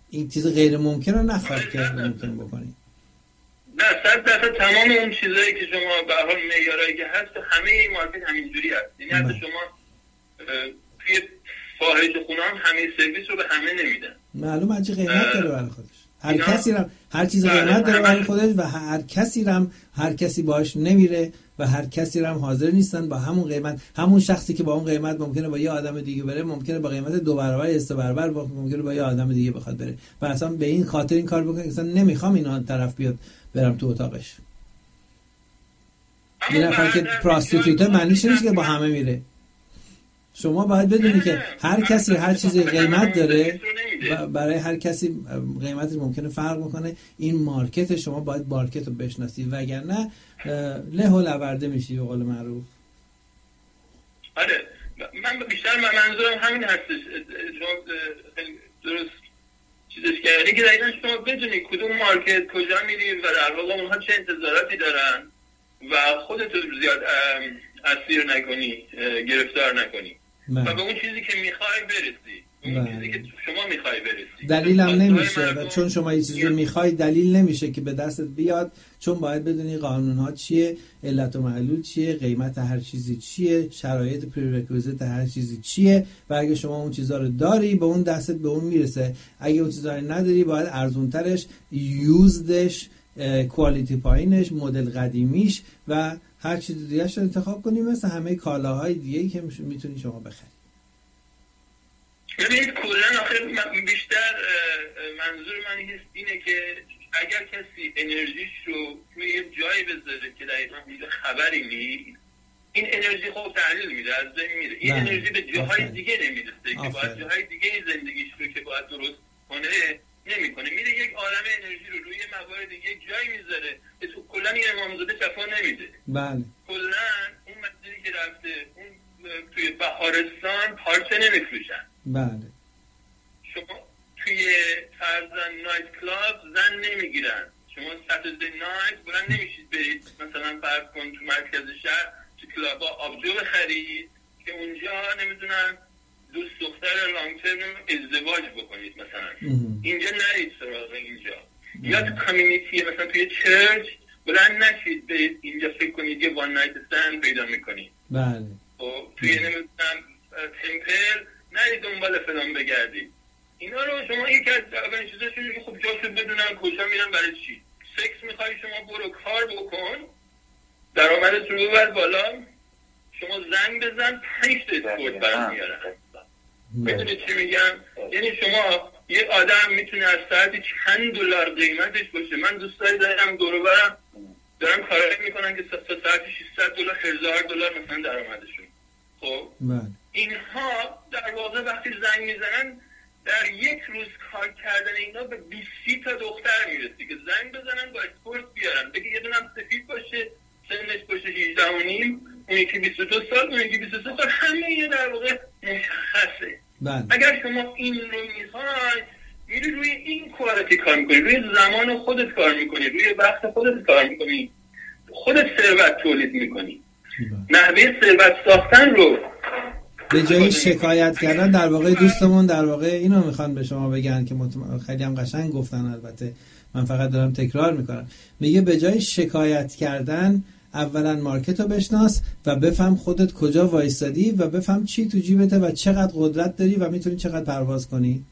این چیز غیر ممکن رو نخواهد کرد ممکن بکنید. نه 100% تمام اون چیزایی که شما به هر حال معیارایی که هست همه این مارکت همینجوری هست. یعنی حتی شما توی فاحش خونه هم همه سرویس رو به همه نمیدن. معلومه هرچی قیمت داره برای خودش. هر کسی هم هر چیز قیمت داره برای خودش و هر کسی باهاش نمیره و هر کسی هم حاضر نیستن با همون قیمت. همون شخصی که با اون قیمت ممکنه با یه آدم دیگه بره، ممکنه با قیمت 2 برابر 3 برابر ممکنه با یه آدم دیگه بخواد بره و اصلا به این خاطر این کار بکنه که اصلا نمیخوام اینا طرف بیاد برم تو اتاقش. یه نفر که پراستیتوته معنیش نیست که با همه میره. شما باید بدونی که هر کسی هر چیزی قیمت داره و برای هر کسی قیمتش ممکنه فرق بکنه. این مارکت شما باید مارکت رو بشناسی وگرنه له و لورده میشی به قول معروف. آره من بیشتر منظورم همین هستش. شما درست چیزش کردی که دقیقا شما بدونی کدوم مارکت کجا میری و در واقع اونها چه انتظاراتی دارن و خودت رو زیاد اسیر نکنی، گرفتار نکنی و به اون چیزی که میخوای برسی، اون چیزی که شما میخوای برسی. دلیل هم نمیشه و چون شما یه چیزی میخوای دلیل نمیشه که به دستت بیاد، چون باید بدونی قانون ها چیه، علت و معلول چیه، قیمت هر چیزی چیه، شرایط پری‌رکوزیت هر چیزی چیه و اگه شما اون چیزا رو داری به اون دستت به اون میرسه. اگه اون چیزا رو نداری باید ارزونترش، یوزدش، کوالیتی پایینش، مدل قدیمیش و هر چیز دیگه رو انتخاب کنی مثل همه کالاهای دیگه‌ای که میتونی شما بخری. ببینید کلا آخر بیشتر منظور من اینه که اگر کسی انرژیش رو توی یه جایی بذاره که دقیقاً اونجا خبری نیست، این انرژی خب تحلیل میره، از بین میره. این انرژی به جاهای دیگه نمیرسه که باید جاهای دیگه زندگیش رو که باید درست کنه نمیکنه، میره یک عالم انرژی رو روی موارد یک جایی میذاره که تو کلا این امامزاده شفا نمیده. بله کلا اون مسیری که رفته اون توی بهارستان پارچه نمیفروشن. بله شما توی فرزن نایت کلاب زن نمیگیرن. شما ساتردی نایت بلند نمیشید برید مثلا فرض کن تو مرکز شهر تو کلابا آبجو بخرید که اونجا نمیدونم دوست دختر لانگ ترم ازدواج بکنید مثلا. اینجا نرید سراغ اینجا. یا تو کامیونیتی مثلا توی چرچ بلند نشید برید اینجا فکر کنید یه وان نایت استند پیدا میکنید. بله توی نمیدونم تمپل نرید دنبال فلان بگردید. اینا رو شما یکی از اولین چیزاشون که خب جاشو بدونن کجا میرن برای چی. سکس میخوای شما برو کار بکن، درآمدت رو ببر بالا، شما زنگ بزن 5 تا اسکورت برام میارن. میدونی چی میگم؟ یعنی شما یه آدم میتونه از ساعتی چند دلار قیمتش باشه. من دوستایی دارم دور و برم دارم کارایی میکنن که ساعتی $600 $1000 مثلا درآمدشون. خب اینها در واقع وقتی زنگ میزنن در یک روز کار کردن اینا به 20 تا دختر میرسی که زنگ بزنن با اسکورت بیارن. بگه یه دونم سفید باشه، سنش باشه 18 و نیم، اون یکی 22 سال، اون یکی 23 سال، همه یه در واقع مشخصه. اگر شما این رو میخوای میری روی این کوالیتی کار میکنی، روی زمان خودت کار میکنی، روی وقت خودت کار میکنی، خودت ثروت تولید میکنی. نحوه ثروت ساختن رو به جای شکایت کردن، در واقع دوستمون در واقع اینو میخوان به شما بگن که خیلی هم قشنگ گفتن، البته من فقط دارم تکرار میکنم. میگه به جای شکایت کردن اولا مارکت رو بشناس و بفهم خودت کجا وایستادی و بفهم چی تو جیبته و چقدر قدرت داری و میتونی چقدر پرواز کنی.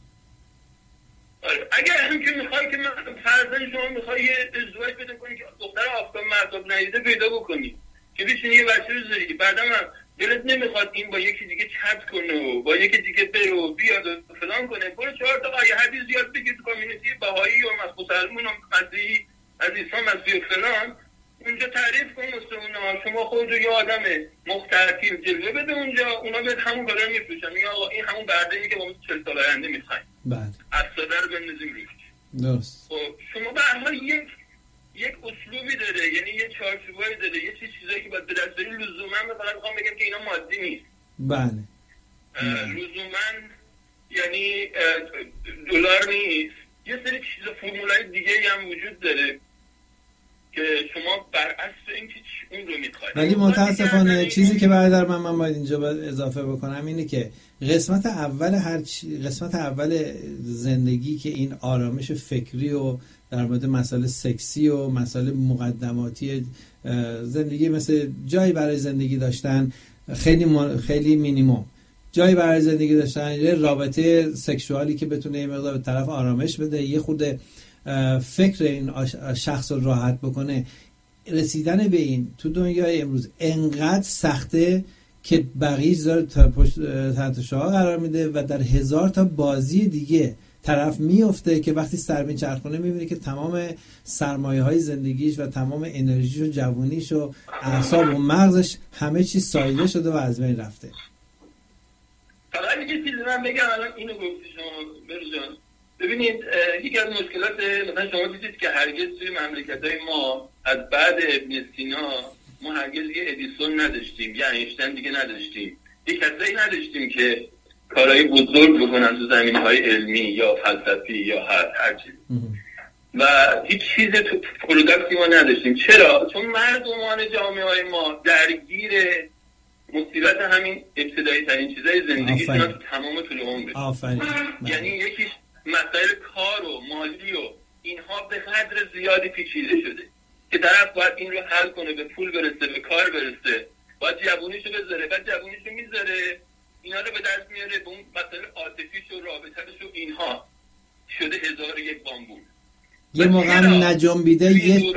اگر هم که میخوای که فرضاً شما میخوای یه ازدواج بده کنی که دختر آفتاب مرداب ندیده پیدا بکنی که بشینی یه بچه بذاری، بعدم دلت نمیخواد این با یکی دیگه چت کنه و با یکی دیگه بره و بیاد و فلان کنه، برو 4 تا آیه حدیث یاد بگیر تو کامیونیتی بهایی و مسلمون و مسیحی از عیسی مسیح فلان، اونجا تعریف کن واسه اونا. شما خودت یه آدم مخترکی جلوه بده اونجا، اونا بهت همون کارا میفروشن. میگن آقا این همون برده‌ای که با 40 سال آینده میخوایم. بله. اساده رو بندازیم روش. درست. خب شما به هر حال یک اسلوبی داره، یعنی یه چارچوبی داره، یه چیزایی که باید به دست بری. لزوما مثلا میخوام بگم که اینا مادی نیست. بله. لزوما یعنی دلار نیست. یه سری چیزا فرمولای دیگه هم وجود داره که شما بر اساس اینکه اون رو میخواید. ولی متاسفانه چیزی که برادر من باید اینجا اضافه بکنم اینه که قسمت اول زندگی که این آرامش فکری و در مورد مسائل سکسی و مسائل مقدماتی زندگی، مثل جایی برای زندگی داشتن خیلی مینیمم، جایی برای زندگی داشتن، یه رابطه سکشوالی که بتونه یه مقدار به طرف آرامش بده، یه خود فکر این شخص رو راحت بکنه. رسیدن به این تو دنیای امروز انقدر سخته که بقیه داره تحت شعاع قرار میده و در 1000 تا بازی دیگه طرف میفته که وقتی سر میچرخونه میبینه که تمام سرمایه های زندگیش و تمام انرژیش و جوانیش و اعصاب و مغزش همه چیز ساییده شده و از بین رفته. فقط یه چیزی من بگم، الان اینو گفتی شما برجان. ببینید یکی از مشکلات مثلا شما دیدید که هرگز توی مملکت‌های ما از بعد ابن سینا ما هرگز یه ادیسون نداشتیم، یه اینشتین دیگه نداشتیم، یه کسایی نداشتیم که کارهای بزرگ بکنن تو زمینهای علمی یا فلسفی یا هر چیز و هیچ چیز تو پروداکتی ما نداشتیم. چرا؟ چون مردمان جامعه ما درگیر مصیبت همین ابتدایی ترین چیزای زندگیشون تو تمام طول عمرش. یعنی یکیش مسائل کار و مالی و اینها به قدر زیادی پیچیده شده که طرف باید این رو حل کنه، به پول برسه، به کار برسه، باید جوونیشو بذاره، بعد جوونیشو میذاره اینا رو به دست میاره، به اون مسائل عاطفیش و رابطه‌اش و اینها شده 1001 بامبول. یه موقع نجنبیده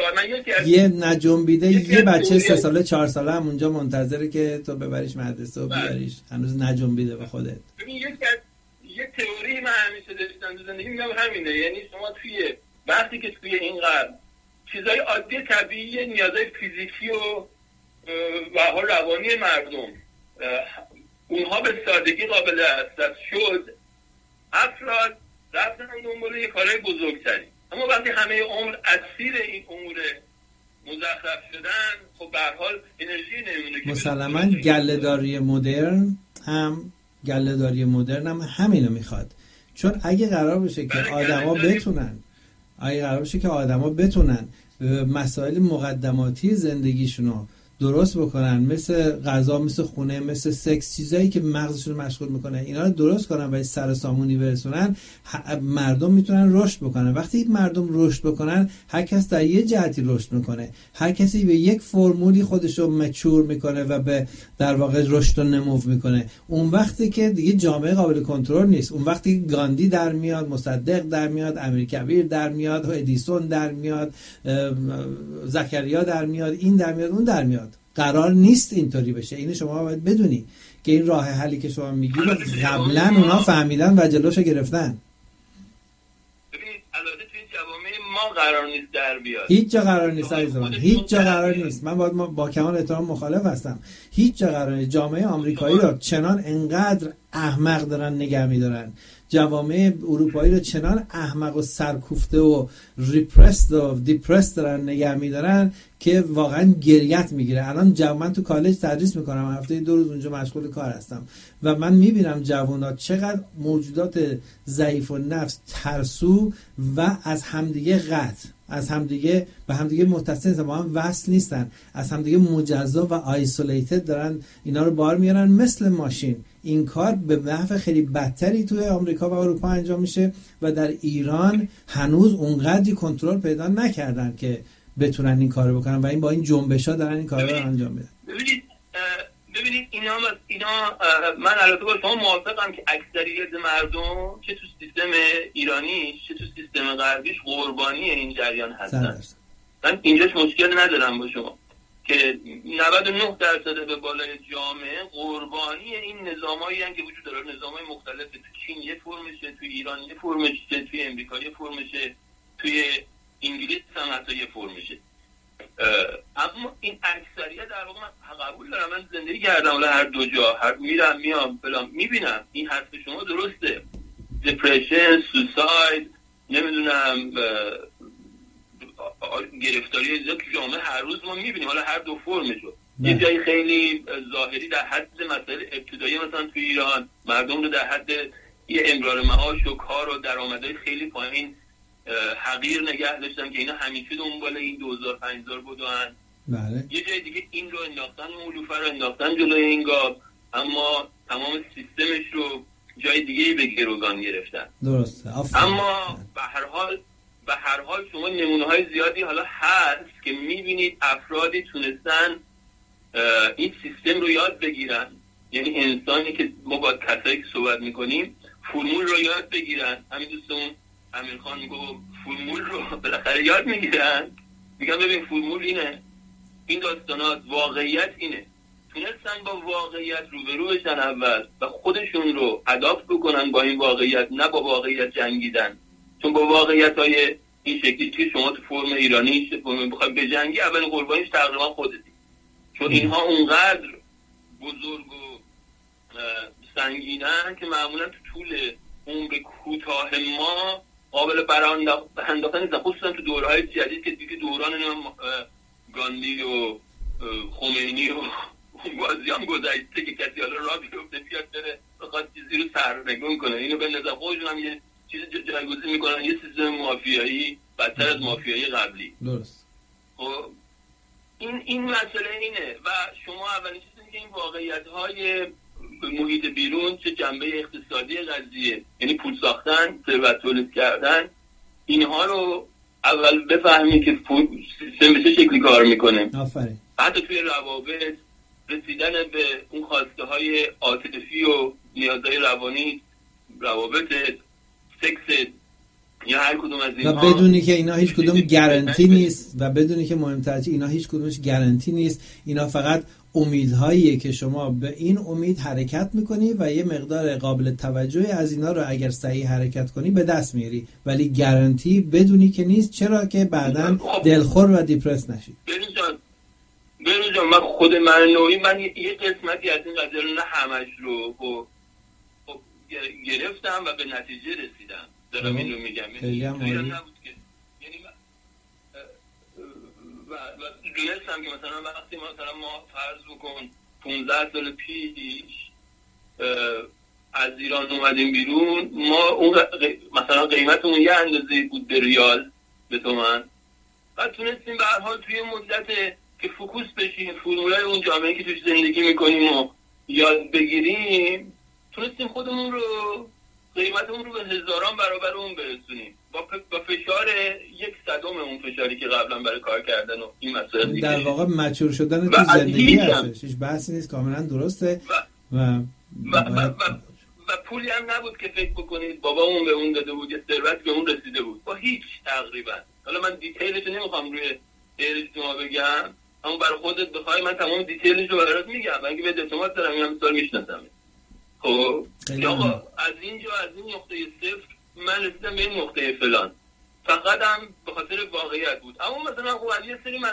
یه بچه 3 ساله 4 ساله هم اونجا منتظره که تو ببریش مدرسه و بیاریش، هنوز نجنبیده به خودت. ببین یه تئوری من همیشه داشتم تو زندگی، میگم همینه، یعنی شما وقتی که توی این قرن چیزای عادی طبیعی، نیازهای فیزیکی و روانی مردم اونها به سادگی قابل دسترس شد، افراد رفتن دنبال یه کارهای بزرگتری. اما وقتی همه عمر اسیر این امور مزخرف شدن، خب به هر حال انرژی نمیمونه. مسلماً گله‌داری مدرن هم همینو میخواد. چون اگه قرار بشه که آدما بتونن مسائل مقدماتی زندگیشونو درست بکنن، مثل غذا، مثل خونه، مثل سکس، چیزایی که مغزشون رو مشغول میکنه، اینا رو درست کنن و سر سامونی برسونن، مردم میتونن رشد بکنن. وقتی مردم رشد بکنن، هر کس در یه جهتی رشد میکنه، هر کسی به یک فرمولی خودش رو مچور میکنه و به در واقع رشد و نمو میکنه. اون وقتی که دیگه جامعه قابل کنترل نیست، اون وقتی گاندی در میاد، مصدق در میاد، امیرکبیر در میاد، ادیسون در میاد، زکریا در میاد، این در میاد، اون در میاد. قرار نیست اینطوری بشه. اینو شما باید بدونی که این راه حلی که شما میگی قبلا اونا فهمیدن و جلوشو گرفتن. ببینید البته توی جوامع ما قرار نیست در بیاد، هیچ جا قرار نیست عزیزم، هیچ جا قرار نیست. من با کمال احترام مخالف هستم. هیچ جا قرار نیست. جامعه آمریکایی رو چنان انقدر احمق دارن نگه میدارن، جوامع اروپایی رو چنان احمق و سرکوفته و ریپرست و دیپرست دارن نگه میدارن که واقعا گریت میگیره. الان من تو کالج تدریس میکنم، هفته 2 روز اونجا مشغول کار هستم و من میبینم جوانات چقدر موجودات ضعیف النفس، ترسو و از همدیگه قطع، از همدیگه به همدیگه متصل، با هم وصل نیستن، از همدیگه مجزا و آیسولیتد دارن اینا رو بار میارن مثل ماشین. این کار به نحو خیلی بدتری توی آمریکا و اروپا انجام میشه و در ایران هنوز اونقدری کنترل پیدا نکردن که بتونن این کارو بکنن و این با این جنبش‌ها دارن این کارو رو انجام میدن. ببینید اینا من البته با شما موافقم که اکثریت مردم چه تو سیستم ایرانی چه تو سیستم غربیش قربانی این جریان هستن. من اینجاش مشکل ندارم با شما که 99% به بالای جامعه قربانی این نظامایی هستند که وجود داره. نظامای مختلف، تو چین یه فرمشه، تو ایران یه فرمشه، توی امریکا یه فرمشه، توی انگلیس هم حتی یه فرمشه. اما این اکثریت در واقع من قبول دارم، من زندگی کردم ولی هر دو جا، هر میرم میام فلان، میبینم این حرف شما درسته. دپرشن، سوساید، نمیدونم گرفتاری زیاد تو جامعه هر روز ما میبینیم، حالا هر دو فرمشو. یه جایی خیلی ظاهری در حد مسائل ابتدایی مثلا تو ایران مردم رو در حد یه امرار معاش و کار و درآمدهای خیلی پایین حقیر نگه داشتن که اینا همیشه دنبال این 2000-5000 بودن. بله. یه جای دیگه این رو انداختن، مولوفه رو انداختن جلوی این گاو، اما تمام سیستمش رو جای دیگه به گروگان گرفتن. درسته. اما به هر حال شما نمونه‌های زیادی حالا هست که می‌بینید افرادی تونستن این سیستم رو یاد بگیرن، یعنی انسانی که ما با کسایی که صحبت می‌کنیم فرمول رو یاد بگیرن. همین دوستمون امیرخان میگه فرمول رو بالاخره یاد میگیرن، میگن ببین فرمول اینه، این داستانات واقعیت اینه. تونستن با واقعیت روبرو بشن اول و خودشون رو اداپت بکنن با این واقعیت، نه با واقعیت جنگیدن. چون با واقعیت‌های این شکلی که شما تو فرم ایرانی بخوای بجنگی، اولین قربانیش تقریبا خودتی. چون اینها اونقدر بزرگ و سنگینن که معمولا تو طول عمر کوتاه ما قابل برانداختن نیستن، خصوصا تو دورهای جدید که دیگه دوران گاندی و خمینی و بازیان گذشته که کسی حالا را بیفته بیاد بره بخواد چیزی رو سرنگون کنه، اینو به نظر خودشون هم یه چیز جایگزین میکنن، یه سیستم مافیایی بدتر از مافیایی قبلی. درست. خب این مسئله اینه و شما اولین چیزی که این واقعیت‌های محیط بیرون، چه جنبه اقتصادی قضیه، یعنی پول ساختن، ثروت تولید کردن، اینها رو اول بفهمی که سیستم به چه شکلی کار میکنه. آفرین. حتی توی روابط رسیدن به اون خواسته های عاطفی و نیازهای روانی، روابط، سکس یا هر کدوم از اینها، و بدونی که اینا هیچ کدوم گارانتی نیست و بدونی که مهمتره اینا هیچ کدومش گارانتی نیست، اینا فقط امیدهاییه که شما به این امید حرکت میکنی و یه مقدار قابل توجهی از اینا رو اگر صحیح حرکت کنی به دست میاری، ولی گارانتی بدونی که نیست، چرا که بعداً دلخور و دیپرس نشی. بروز جان من خود من نوعی من یه قسمتی از این قضیه رو، نه همش رو گرفتم و به نتیجه رسیدم. دارم این رو میگم، خیلی هم عالی. یعنی و دونستم که مثلا وقتی مثلا ما فرض بکن 15 سال پیش از ایران اومدیم بیرون، ما اون مثلا قیمتمون یه اندازه بود به ریال، به تومن، و تونستیم به هر حال توی مدت که فوکوس بشیم فرمولای اون جامعه که توش زندگی میکنیم و یاد بگیریم، تونستیم خودمون رو قیمتمون رو به هزاران برابر اون برسونیم با فشار 1/100 اون فشاری که قبلا برای کار کردن و این مسائل دیگه. در واقع مچور شدن تو زندگی هستش، هیچ بحثی نیست، کاملا درسته. و پولی هم نبود که فکر بکنید بابا اون به اون داده بود، یه ثروت به اون رسیده بود، با هیچ تقریبا. حالا من دیتیلش رو نمیخوام روی شما بگم، اما برای خودت بخوای من تمام دیتیلش رو برات میگم، من که به اعتماد دارم، این مثال میشناسم. خب آقا از اینجا، از این نقطه صفر من رسیدم به این نقطه فلان، فقط هم به خاطر واقعیت بود. اما مثلا خب یه سری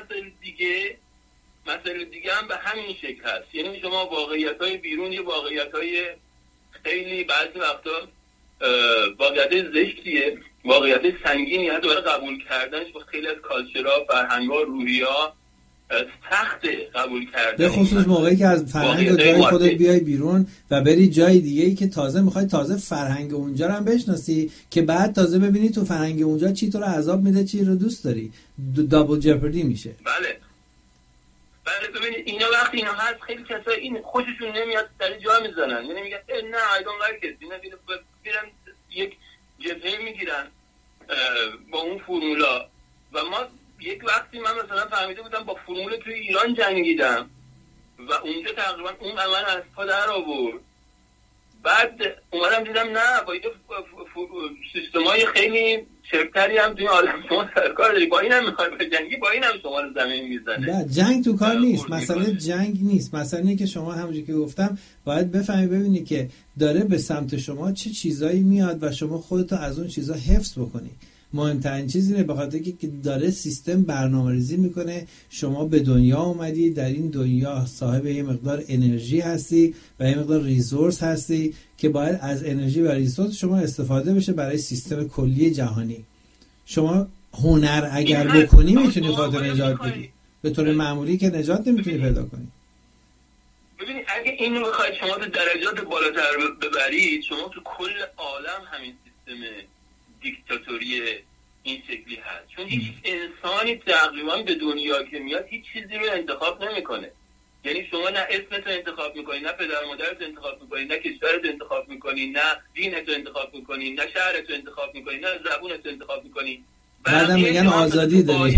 مسائل دیگه هم به همین شکل هست. یعنی شما واقعیت‌های بیرون، یه واقعیت‌های خیلی بعضی وقتا واقعیت زشتیه، واقعیت سنگینی هست، برای قبول کردنش با خیلی از کالچرها، فرهنگ‌ها، روحیه‌ها سخت قبول کردن، به خصوص موقعی که از فرهنگ و جای خودت بیای بیرون و بری جای دیگه‌ای که تازه میخوای تازه فرهنگ اونجا رو هم بشناسی، که بعد تازه ببینی تو فرهنگ اونجا چی تو رو عذاب میده، چی رو دوست داری، دابل جپردی میشه. بله ببینید اینا وقتی اینا هست، خیلی کسا این خوششون نمیاد سری جا میزنن، یعنی میگن نه I don't like it، اینا میرن یک جبهه میگیرن با اون فرمولا. و ما یک وقتی من مثلا فهمیده بودم با فرمول توی ایران جنگیدم و اونجا تقریبا اون عمل از پا در آورد. بعد اومدم دیدم نه، با سیستمای خیلی چرکتری هم توی عالم شما سرکار داری، با این هم میخوای بجنگی، با این هم شما رو زمین میزنه. نه جنگ تو کار نیست، مسئله جنگ نیست، مسئله اینه که شما همونجوری که گفتم باید بفهمی، ببینی که داره به سمت شما چه چیزایی میاد و شما خودتو از اون چیزا حفظ بکنی. مهمترین چیز اینه، بخاطر که داره سیستم برنامه‌ریزی میکنه. شما به دنیا اومدی، در این دنیا صاحب یه مقدار انرژی هستی و یه مقدار ریسورس هستی که باید از انرژی و ریسورس شما استفاده بشه برای سیستم کلی جهانی. شما هنر اگر بکنی میتونی خاطر نجات بدی، به طور معمولی که نجات نمیتونی پیدا کنی. ببینید اگه اینو بخواید شما به درجات بالاتر ببرید، شما تو کل عالم همین سیستم دیکتاتوری این شکلی هست، چون هیچ انسانی تقریبا به دنیا که میاد هیچ چیزی رو انتخاب نمیکنه. یعنی شما نه اسمت رو انتخاب میکنی، نه پدر مادرت انتخاب میکنی، نه کشورت انتخاب میکنی، نه دینت رو انتخاب میکنی، نه شهرت رو انتخاب میکنی، نه زبونت رو انتخاب میکنی. بعدم میگن آزادی داری.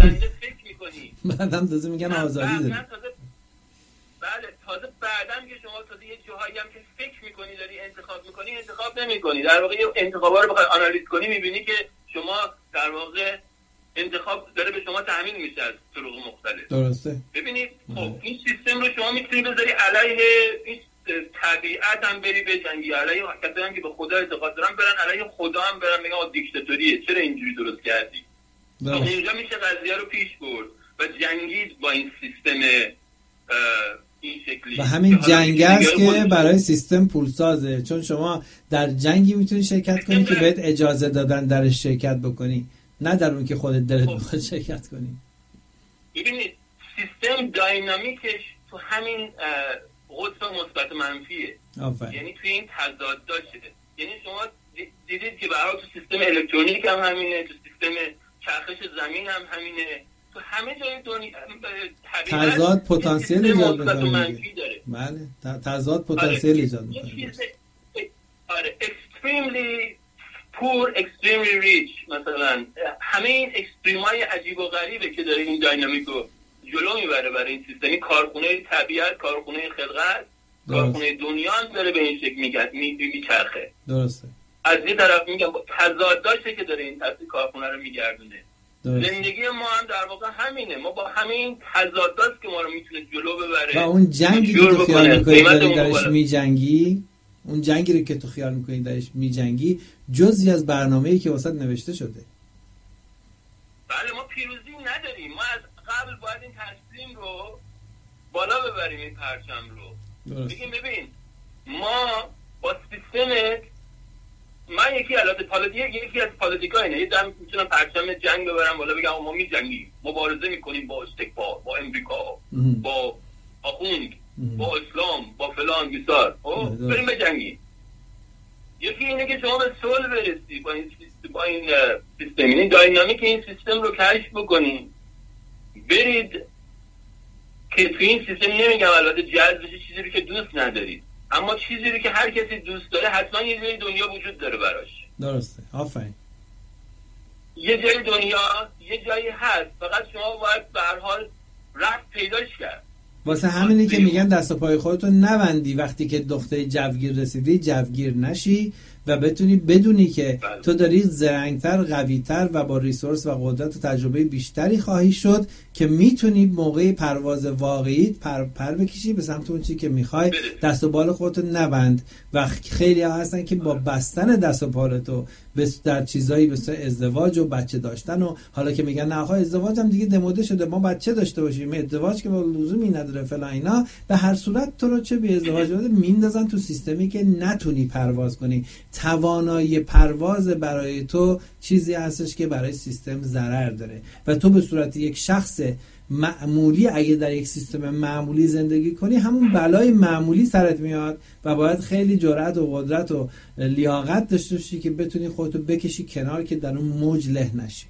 بعدم تازه میگن آزادی داری. بله، تازه بعدم که شما تازه یه جاهایی هم که فکر میکنی داری انتخاب میکنی، انتخاب نمیکنی. در واقع انتخابا رو بخوای آنالیز کنی میبینی که شما در واقع انتخاب داره به شما تامین میشه از طرق مختلف. درسته. ببینید خب این سیستم رو شما میتونی بذاری علیه این طبیعت هم بری بجنگی، علیه کسایی هم که به خدا اعتقاد دارن برن علیه خدا هم برن بگن آقا دیکتاتوریه، چرا اینجوری درست کردی؟ اینجا میشه قضیه رو پیش برد و جنگید با این سیستم این شکلی. و همین جنگ است که برای سیستم پولسازه، چون شما در جنگی میتونی شرکت کنی که بهت اجازه دادن درش شرکت بکنی، نه در اون که خودت دلت بخواد شرکت کنی. ببینید سیستم داینامیکش تو همین قطب مثبت منفیه. یعنی توی این تضاد داشته. یعنی شما دیدید که برای تو سیستم الکترونیک هم همینه، تو سیستم چرخش زمین هم همینه، تو همه جای دنیا تضاد پتانسیل ایجاد میکنه. بله، تضاد پتانسیل ایجاد میکنه. آره، extremely poor, extremely rich، مثلا همه این اکستریمای عجیب و غریبه که داره این داینامیک رو جلو میبره برای این سیستمی. کارخونه طبیعت، کارخونه خلقت، کارخونه دنیا هم داره به این شکل میچرخه. درسته. از یه طرف میگم تضاد داشته که داره این تاثیر کارخونه رو میگردونه. زندگی ما هم در واقع همینه، ما با همین تضاداست که ما رو میتونه جلو ببره. و اون جنگی که تو خیال میکنی داری درش میجنگی، اون جنگی رو که تو خیال میکنی درش میجنگی جزئی از برنامه‌ای که واسط نوشته شده. بله، ما پیروزی نداریم. ما از قبل باید این تصمیم رو بالا ببریم، این پرچم رو بگیم ببین ما با سیستمت، من یکی از پالیتیکا اینه، یه دم میتونم پرچم جنگ ببرم بالا بگم ما میجنگیم، مبارزه میکنیم با استکبار، با امریکا، با آخوند، با اسلام، با فلان بیسار، بریم بجنگیم. یکی اینه که شما به صلح برسی با این سیستم، این داینامیک این سیستم رو کشف بکنیم، برید که توی این سیستم نمیگم البته جذب چیزی رو که دوست ندارید، اما چیزی رو که هر کسی دوست داره حتما یه جای دنیا وجود داره براش. درسته، آفرین. یه جای دنیا یه جایی هست، فقط شما باید به هر حال رفت پیداش کرد. واسه همینی که میگن دست و پای خودتو نبندی، وقتی که نقطه جوگیر رسیدی جوگیر نشی و بتونی بدونی که تو داری زرنگتر، قویتر و با ریسورس و قدرت و تجربه بیشتری خواهی شد که میتونی موقع پرواز واقعی پر بکشی به سمت اون چیزی که میخوای. دست و بال خودتو نبند. و خیلی ها هستن که با بستن دست و پالتو در چیزایی مثل ازدواج و بچه داشتن و حالا که میگن نه آقا ازدواج هم دیگه دموده شده، ما بچه داشته باشیم، ازدواج که با لزومی نداره فلان اینا، به هر صورت تو رو چه بی ازدواج بده میندازن تو سیستمی که نتونی پرواز کنی. توانایی پرواز برای تو چیزی هستش که برای سیستم ضرر داره و تو به صورت یک شخص معمولی اگه در یک سیستم معمولی زندگی کنی همون بلای معمولی سرت میاد و باید خیلی جرأت و قدرت و لیاقت داشته باشی که بتونی خودتو بکشی کنار که در اون موج له نشی.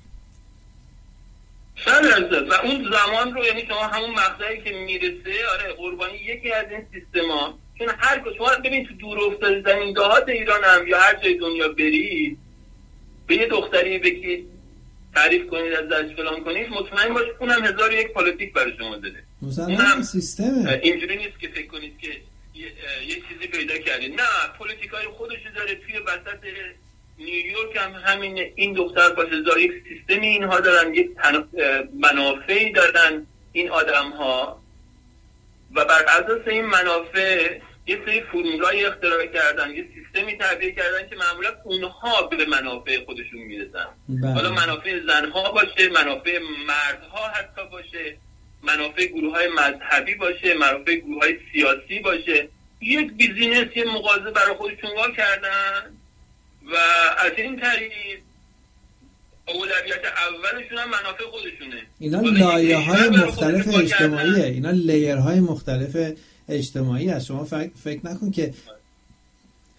و اون زمان رو یعنی شما همون مقطعی که میرسه آره قربانی یکی از این سیستما، چون هر کجا شما ببین تو دور افتاده زمینده‌هات ایران هم یا هر جای دنیا برید به یه دختری بگید تعریف کنید ازش فلان کنید، مطمئن باش اونم 1001 پالیتیک برای شما داده. اونم سیستمه. اینجوری نیست که فکر کنید که یه چیزی پیدا کردید، نه پالیتیکای خودش داره. توی وسط نیویورک هم همین، این دختر با 1001 سیستمی اینها دارن، یک منافعی دارن این آدم‌ها و بر اساس این منافع یه سری فرمولای اختراع کردن، یه سیستمی تعبیه کردن که معمولا اونها به منافع خودشون میرسن. حالا منافع زنها باشه، منافع مردها حتی باشه، منافع گروه‌های مذهبی باشه، منافع گروه‌های سیاسی باشه، یک بیزینس، یه مغازه برای خودشون وا کردن و از این طریق اولویت اولشون هم منافع خودشونه. اینا لایه‌های مختلف اجتماعیه، اینا لیرهای مختلف اجتماعی است. شما فکر نکن که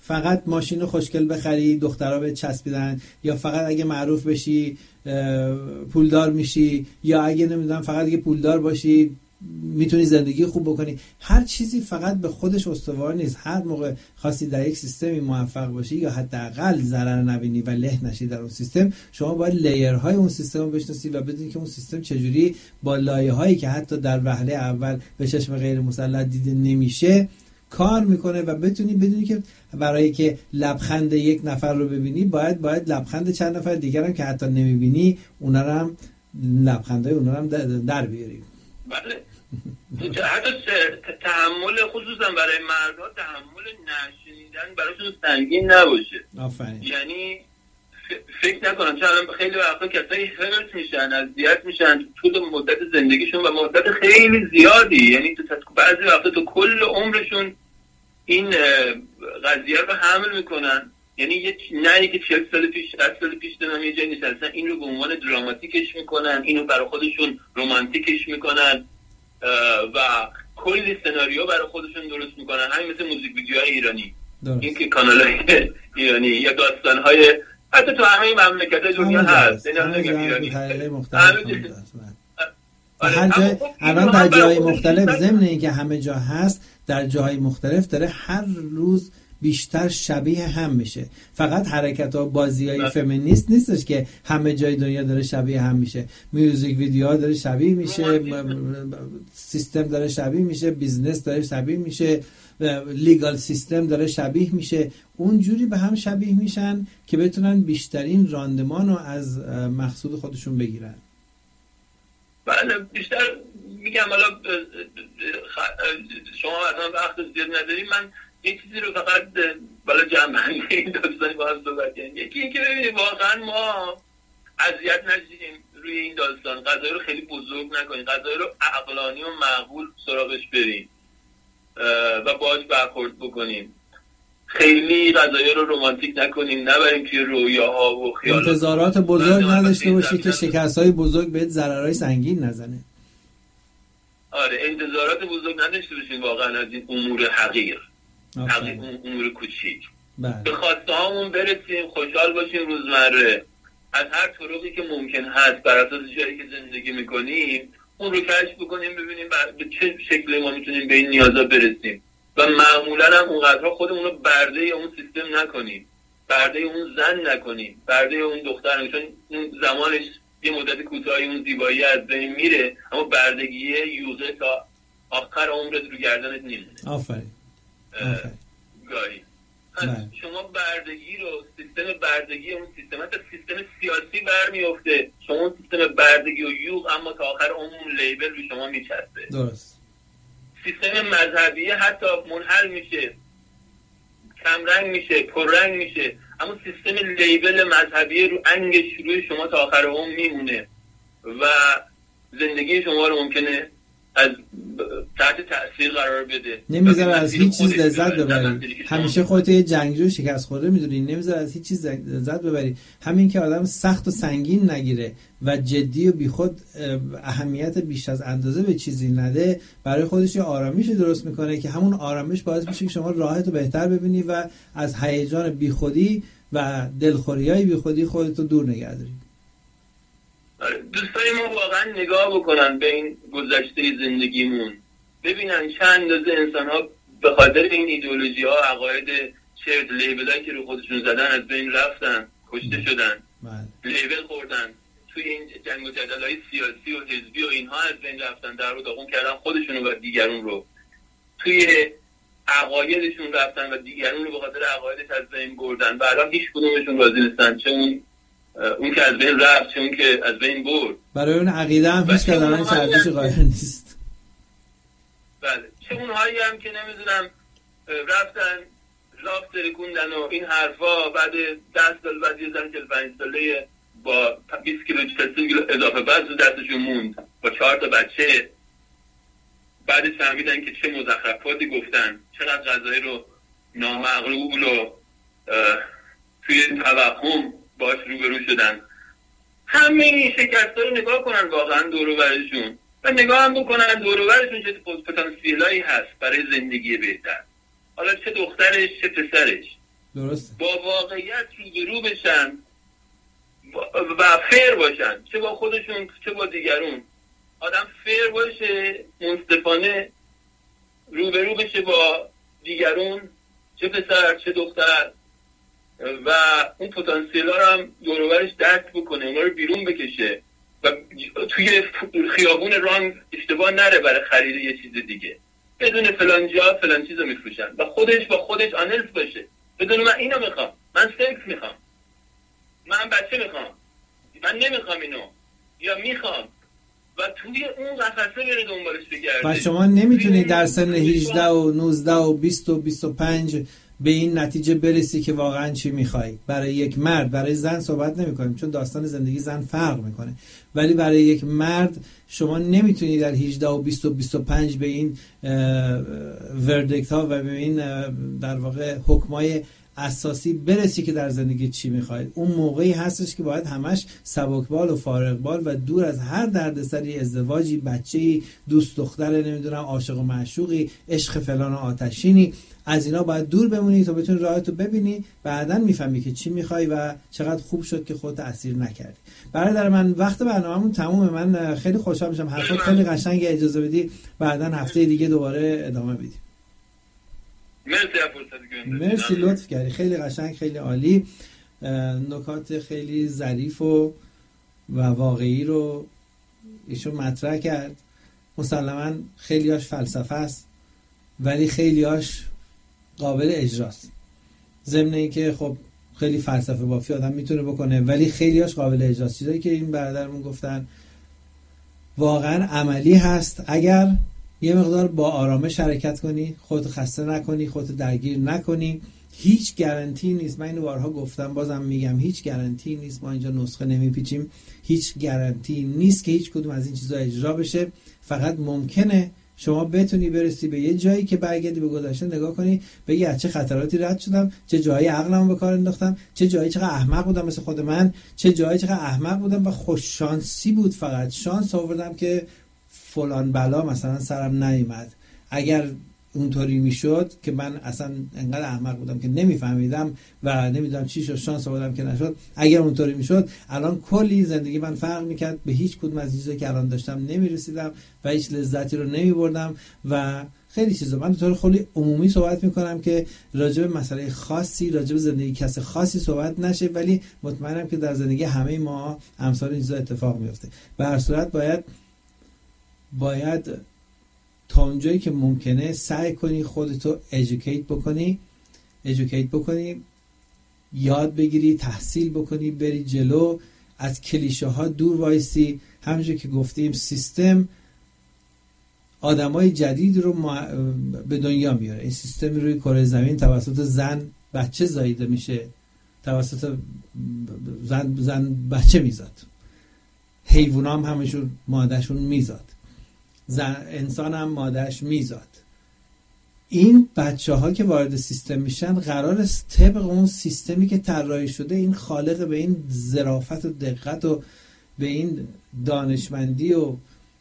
فقط ماشین خوشگل بخری دخترها به چسبیدن، یا فقط اگه معروف بشی پولدار میشی، یا اگه نمیدونم فقط اگه پولدار باشی میتونی زندگی خوب بکنی. هر چیزی فقط به خودش استوار نیست. هر موقع خواستی در یک سیستمی موفق باشی یا حداقل ضرر نبینی و له نشی در اون سیستم، شما باید لیرهای اون سیستم رو بشناسی و بدونی که اون سیستم چجوری با لایه‌هایی که حتی در وهله اول به چشم غیر مسلط دیده نمیشه کار میکنه و بدونی که برای که لبخند یک نفر رو ببینی باید لبخند چند نفر دیگر هم که حتی نمیبینی اونا رو هم لبخندای اونا رو هم در بیاری. بله. حتی تحمل خصوصا برای مردها تحمل نشنیدن براشون سنگین نباشه. آفرین. یعنی فکر نکنم چون الان خیلی وقتا کسایی هرس میشن، اذیت میشن طول مدت زندگیشون و مدت خیلی زیادی، یعنی بعضی وقتا تو کل عمرشون این قضیه رو حمل میکنن. یعنی نه که 40 سال پیش 60 سال پیش دارن یه جایی نشستن این رو به عنوان دراماتیکش میکنن، اینو برای خودشون رمانتیکش میکنن و کلی سناریو برای خودشون درست میکنن. همین مثل موزیک ویدیوهای ایرانی، این که کانال‌های ایرانی یا داستان‌های حتی تو همه مملکت‌های دنیا هست، نمیگم ایرانی، هر جای الان در جای مختلف ضمن اینکه همه جا هست در جاهای مختلف داره هر روز بیشتر شبیه هم میشه. فقط حرکت ها بازیای فمینیست نیستش که همه جای دنیا داره شبیه هم میشه. میوزیک ویدیوها داره شبیه میشه، سیستم داره شبیه میشه، بیزنس داره شبیه میشه، لیگال سیستم داره شبیه میشه. اونجوری به هم شبیه میشن که بتونن بیشترین راندمان رو از مقصود خودشون بگیرن. بله بیشتر میگم حالا شما اصلا وقت زیاد نداریم، من یک چیزی رو فقط بالا جمع‌بندی این داستانی با هم صحبت کنیم. یکی این که ببینیم واقعا ما اذیت نشیم روی این داستان، قضایی رو خیلی بزرگ نکنیم، قضایی رو عقلانی و معقول سراغش بریم و باهاش برخورد بکنیم. خیلی قضایی رو رمانتیک نکنیم، نبریم توی رویاها و خیالات. انتظارات بزرگ نداشته باشی که شکست‌های بزرگ بهت ضررهای سنگین نزنه. آره انتظارات بزرگ نداشته باشین واقعا از این امور حقیر، امور کوچیک. به خواسته هامون برسیم، خوشحال باشیم روزمره، از هر طرقی که ممکن هست بر اساس جایی که زندگی میکنیم اون رو کشف بکنیم، ببینیم به چه شکلی ما میتونیم به این نیازا برسیم و معمولا هم اونقدر خودمون رو برده اون سیستم نکنیم، برده اون زن نکنیم، برده اون دختر، چون اون زمانش یه مدت کوتاهی اون زیبایی از بین میره اما بردگی یوغه تا آخر عمرت رو گردنت میمونه. آفرین. گاهی شما بردگی رو سیستم بردگی اون سیستم سیاسی برمیفته، شما اون سیستم بردگی و یوغ اما تا آخر عمر لیبل رو شما میچسبه. درست. سیستم مذهبی حتی منحل میشه، کمرنگ میشه، پررنگ میشه، اما سیستم لیبل مذهبی رو انگش روی شما تا آخر عمر میمونه و زندگی شما رو ممکنه از تحت تأثیر قرار بده، نمیذاره از هیچ چیز لذت ببری. همیشه خودت یه جنگجو شکست خورده میدونی، نمیذاره از هیچ چیز لذت ببری. همین که آدم سخت و سنگین نگیره و جدی و بیخود اهمیت بیش از اندازه به چیزی نده، برای خودش یه آرامش درست میکنه که همون آرامش باعث میشه که شما راحتو بهتر ببینی و از هیجان بیخودی و دلخوریای بیخودی خودتو دور نگه داری. دوستای ما واقعا نگاه بکنن به این گذشته زندگیمون، ببینن چند اندازه انسان ها به خاطر این ایدئولوژی ها، عقاید، چرت، لیبلایی که رو خودشون زدن از بین رفتن، کشته شدن، لیبل خوردن، توی این جنگ و جدل های سیاسی و حزبی و اینها از بین رفتن، در رو داغون کردن خودشون و دیگرون رو، توی عقایدشون رفتن و دیگرون رو به خاطر عقایدش از بین بردن و الان هیچ کدومشون راضی نیستن، چه اون که از بین رفت چه اون که از بین برد. برای اون عقیده هم هیچ کدوم ارزش قائل نیست. بله چه اونهایی هم که نمیدونم رفتن لاف ترکوندن و این حرفا، بعد 10 سال بعد یه زن 45 ساله با 20 کیلو 40 کیلو اضافه وزن دستشون موند با 4 تا بچه، بعدش فهمیدن که چه مزخرفاتی گفتن، چقدر غذایی رو نامعقول و توی توهم باش روبرو شدن. همه این شکست‌ها رو نگاه کنن واقعا دور و برشون و نگاه هم بکنن دور و برشون چه پتانسیلایی هست برای زندگی بهتر، حالا چه دخترش چه پسرش، درسته. با واقعیت روبرو بشن و فیر باشن، چه با خودشون چه با دیگرون. آدم فیر باشه، منصفانه روبرو بشه با دیگرون، چه پسر چه دختر، و اون پتانسیل ها رو هم دور و برش درک بکنه، اونا رو بیرون بکشه و توی خیابون ران اشتباه نره برای خرید یه چیز دیگه، بدون فلان جا فلان چیز رو میفروشن و خودش با خودش آنلز باشه، بدون من اینو میخوام، من سکس میخوام، من بچه میخوام، من نمیخوام اینو یا میخوام، و توی اون قفسه بره دنبالش بگرده. و شما نمیتونی در سن 18 و 19 و 20 و 25 به این نتیجه برسی که واقعا چی میخوای. برای یک مرد، برای زن صحبت نمی کنیم چون داستان زندگی زن فرق میکنه، ولی برای یک مرد شما نمیتونی در 18 و 20 و 25 به این وردکت ها و به این در واقع حکمای اساسی برسی که در زندگی چی میخواید. اون موقعی هستش که باید همش سبکبال و فارغبال و دور از هر دردسری، ازدواجی، بچه‌ای، دوست دختره، نمیدونم عاشق و معشوقی، عشق فلان و آتشینی، از اینا باید دور بمونی تا بتونی راهتو ببینی، بعداً میفهمی که چی میخوای و چقدر خوب شد که خودت اسیر نکردی. برادر من وقت برنامه‌مون تمومه. من خیلی خوشحال میشم، حرفات خیلی قشنگه، اجازه بدی بعداً هفته دیگه دوباره ادامه بدیم. مرسی، لطف کردی، خیلی قشنگ، خیلی عالی، نکات خیلی ظریف و واقعی رو ایشون مطرح کرد. مسلماً خیلیاش فلسفه است ولی خیلیاش قابل اجراست، ضمن اینکه خب خیلی فلسفه بافی آدم میتونه بکنه ولی خیلیاش قابل اجراست. چیزایی که این برادرمون گفتن واقعا عملی هست اگر یه مقدار با آرامش حرکت کنی، خودت خسته نکنی، خودت درگیر نکنی. هیچ گارانتی نیست، من اینو بارها گفتم بازم میگم، هیچ گارانتی نیست، ما اینجا نسخه نمیپیچیم، هیچ گارانتی نیست که هیچ کدوم از این چیزا اجرا بشه. فقط ممکنه شما بتونی برسی به یه جایی که برگردی به گذشته نگاه کنی، بگی از چه خطراتی رد شدم، چه جایی عقلمو به کار انداختم، چه جایی چقدر احمق بودم مثل خود من، چه جایی چقدر احمق بودم و خوش شانسی بود، فقط شانس آوردم که فلان بلا مثلا سرم نیامد. اگر اونطوری میشد که من اصلا انقدر احمق بودم که نمیفهمیدم و نمیدونم چی شد، شانس آوردم که نشد. اگر اونطوری میشد الان کلی زندگی من فرق میکرد، به هیچ کدوم از چیزایی که الان داشتم نمیرسیدم و هیچ لذتی رو نمیبردم و خیلی چیزا. من به طور خیلی عمومی صحبت میکنم که راجع به مسئله خاصی، راجع به زندگی کس خاصی صحبت نشه، ولی مطمئنم که در زندگی همه ما امثال این چیزا اتفاق میفته. به هر صورت باید تا اونجایی که ممکنه سعی کنی خودتو educate بکنی، یاد بگیری، تحصیل بکنی، بری جلو، از کلیشه ها دور وایسی. همونجور که گفتیم سیستم آدمای جدید رو به دنیا میاره. این سیستم روی کره زمین توسط زن بچه زاییده میشه، توسط زن بچه میزاد، حیوونا هم همشون مادهشون میزاد، انسان هم مادهش میزاد. این بچه ها که وارد سیستم میشن قرار طبق اون سیستمی که طراحی شده این خالق به این ظرافت و دقت و به این دانشمندی و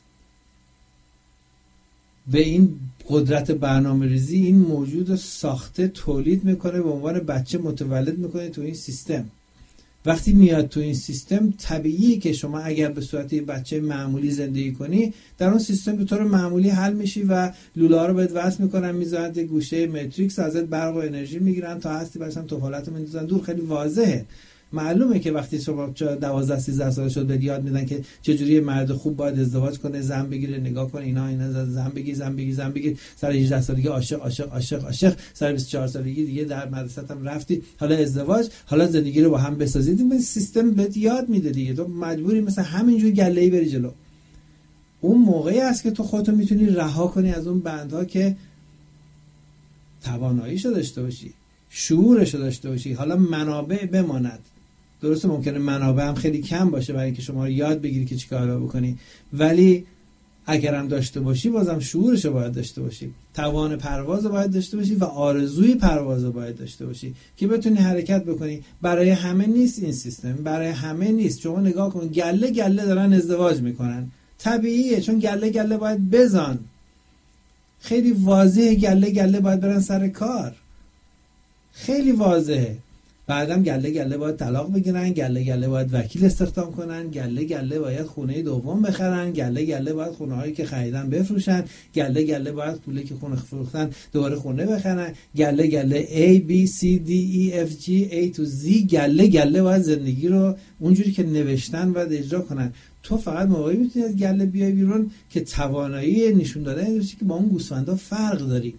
به این قدرت برنامه ریزی این موجود ساخته تولید میکنه، به عنوان بچه متولد میکنه تو این سیستم. وقتی میاد تو این سیستم طبیعیه که شما اگر به صورت بچه معمولی زندگی کنی در اون سیستم به طور معمولی حل میشی و لوله رو بهت وصل میکنن، میذارن یه گوشه ماتریکس، ازت برق و انرژی میگیرن تا هستی برسن طفولتو میندازن دور. خیلی واضحه، معلومه که وقتی شما 12-13 سال شد بهت یاد میدن که چجوری مرد خوب باید ازدواج کنه، زن بگیره، نگاه کنه، اینا زن بگیر، سر 18 سالگی عاشق، سر 24 سالگی دیگه در مدرسه هم رفتی، حالا ازدواج، حالا زندگی رو با هم بسازید. این سیستم بهت یاد میده دیگه، تو مجبوری مثلا همینجوری گله‌ای بری جلو. اون موقعی است که تو خودتو میتونی رها کنی از اون بندها که تواناییشو داشته باشی، شعورشو داشته باشی. حالا منابع بماند، درسته ممکنه منابع هم خیلی کم باشه برای اینکه شما یاد بگیری که چیکار بکنی، ولی اگرم داشته باشی بازم شعورشو باید داشته باشی، توان پرواز باید داشته باشی و آرزوی پرواز باید داشته باشی که بتونی حرکت بکنی. برای همه نیست این سیستم، برای همه نیست. شما نگاه کن، گله دارن ازدواج میکنن، طبیعیه، چون گله باید بزن، خیلی واضحه، گله باید برن سر کار. خیلی واضحه. بعدم گله گله باید طلاق بگیرن، گله گله باید وکیل استخدام کنن، گله گله باید خونه دوم بخرن، گله گله باید خونه هایی که خریدن بفروشن، گله گله باید پولی که خونه فروختن دوباره خونه بخرن، گله گله A B C D E F G A to Z، گله گله باید زندگی رو اونجوری که نوشتن باید اجرا کنن. تو فقط موقعی میتونی از گله بیای بیرون که توانایی نشون دادن داشتی که با اون گوسفندا فرق داری.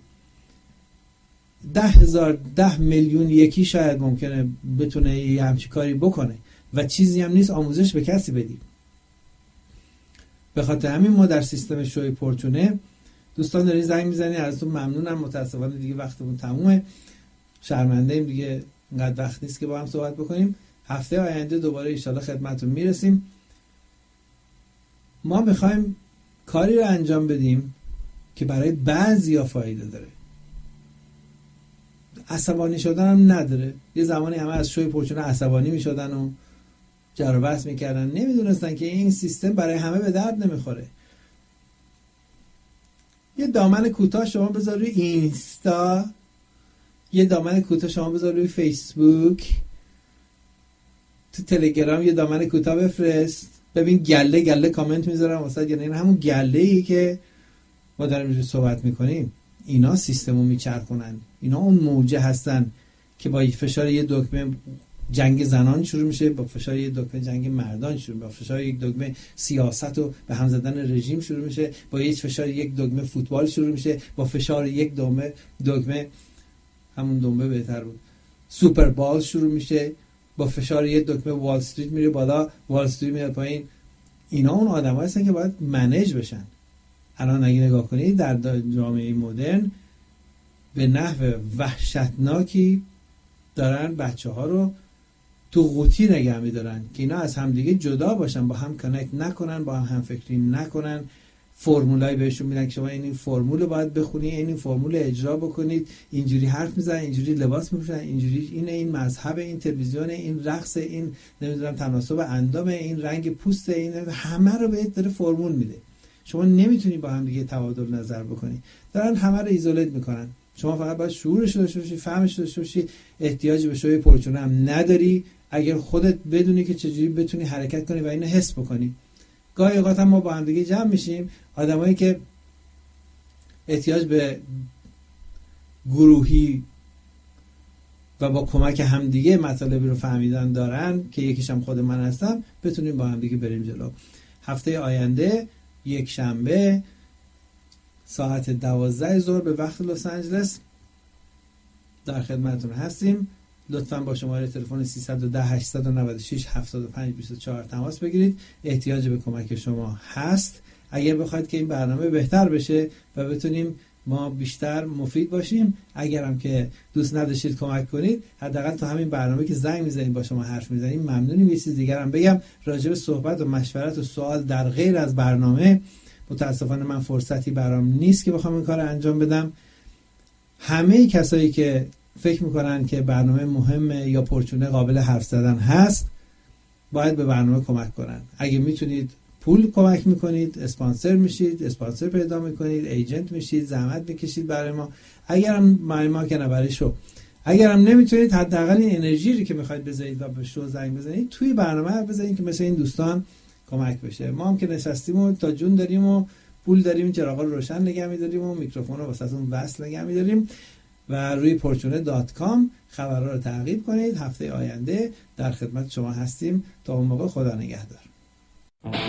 10 میلیون یکی شاید ممکنه بتونه یه همچی کاری بکنه و چیزی هم نیست آموزش به کسی بدی. به خاطر همین ما در سیستم شوی پورچونه دوستان دارین زنگ میزنی، ازتون ممنونم. متاسفانه دیگه وقتمون تمومه، شرمنده ایم دیگه، اینقدر وقت نیست که با هم صحبت بکنیم. هفته آینده دوباره ان شاءالله خدمتتون میرسیم. ما میخوایم کاری رو انجام بدیم که برای بعضیا فایده داره، عصبانی شدن هم نداره. یه زمانی همه از شوی پورچونه عصبانی میشدن و جر و بحث میکردن، نمیدونستن که این سیستم برای همه به درد نمیخوره. یه دامن کوتاه شما بذار روی اینستا، یه دامن کوتاه شما بذار روی فیسبوک، تو تلگرام یه دامن کوتاه بفرست، ببین گله گله کامنت میذارم واسه، یعنی همون گله ای که ما داریم روش صحبت میکنیم. اینا سیستمو میچرخونن، اینا اون موجه هستن که با فشار یه دکمه جنگ زنان شروع میشه، با فشار یه دکمه جنگ مردان شروع میشه، با فشار یک دکمه سیاست و به هم زدن رژیم شروع میشه، با یک فشار یک دکمه فوتبال شروع میشه، با فشار یک دکمه همون دنبه بهتر بود سوپر بال شروع میشه، با فشار یک دکمه وال استریت میره بالا، وال استریت میاد پایین. اینا اون آدمایی هستن که باید منیج بشن. الان اگه نگاه کنید در جامعه مدرن به نحو وحشتناکی دارن بچه‌ها رو تو قوطی نگه می‌دارن که اینا از همدیگه جدا باشن، با هم کانکت نکنن، با هم فکری نکنن. فرمولای بهشون میدن که شما این فرمول باید بخونی، این فرمول اجرا بکنید، اینجوری حرف میزنن، اینجوری لباس میپوشن، اینجوری این مذهب، این تلویزیون، این رقص، این نمیدونم تناسب اندام، این رنگ پوست، این همه رو بهت داره فرمول میده. شما نمیتونی با هم دیگه تبادل نظر بکنی. دارن همه رو ایزولیت میکنن. شما فقط باید شعورش داشته باشی، فهمش داشته باشی. احتیاجی به شوی پورچونه هم نداری اگر خودت بدونی که چجوری بتونی حرکت کنی و اینو حس بکنی. گاهی اوقات هم ما با هم دیگه جمع میشیم، آدمایی که احتیاج به گروهی و با کمک همدیگه مطالبی رو فهمیدن دارن که یکیش هم خود من هستم، بتونیم با هم دیگه بریم جلو. هفته آینده یک شنبه ساعت 12 ظهر به وقت لس آنجلس در خدمتتون هستیم. لطفاً با شماره تلفن 310 896 75 24 تماس بگیرید. احتیاج به کمک شما هست. اگر بخواید که این برنامه بهتر بشه و بتونیم ما بیشتر مفید باشیم، اگرم که دوست نداشتید کمک کنید، حداقل تو همین برنامه که زنگ میزنید با شما حرف میزنیم ممنونیم. یه چیز دیگر هم بگم، راجع به صحبت و مشورت و سوال در غیر از برنامه متاسفانه من فرصتی برام نیست که بخوام این کار انجام بدم. همه کسایی که فکر میکنن که برنامه مهمه یا پورچونه قابل حرف زدن هست باید به برنامه کمک کنن. اگه میتونید پول کمک میکنید، اسپانسر میشید، اسپانسر پیدا میکنید، ایجنت میشید، زحمت میکشید برای ما. اگرم ما که نه برای شو، اگرم نمیتونید حداقل این انرژی که میخواید بذارید و به شو زنگ بزنید توی برنامه بذارید که مثل این دوستان کمک بشه. ما هم که نشستیم و تا جون داریم و پول داریم، چراغا رو روشن نگه می‌داریم و میکروفون رو واسهتون وصل نگه می‌داریم و روی porchune.com خبرها رو تعقیب کنید. هفته آینده در خدمت شما هستیم. تا اون موقع خدا نگهدار.